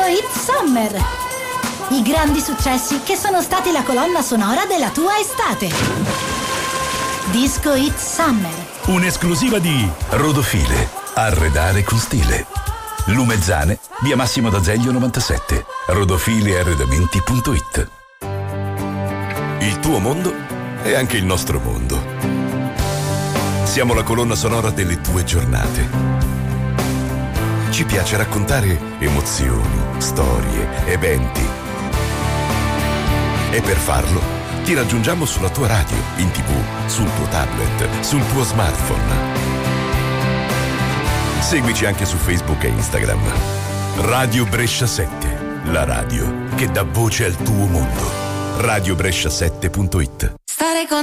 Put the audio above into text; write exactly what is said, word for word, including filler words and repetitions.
Hit Summer. I grandi successi che sono stati la colonna sonora della tua estate. Disco Hit Summer. Un'esclusiva di Rodofile. Arredare con stile. Lumezzane, via Massimo d'Azeglio novantasette. rodofilearredamenti punto it. Il tuo mondo è anche il nostro mondo. Siamo la colonna sonora delle tue giornate. Ci piace raccontare emozioni, storie, eventi. E per farlo ti raggiungiamo sulla tua radio, in tv, sul tuo tablet, sul tuo smartphone. Seguici anche su Facebook e Instagram. Radio Brescia sette, la radio che dà voce al tuo mondo. radio brescia sette punto it. Stare con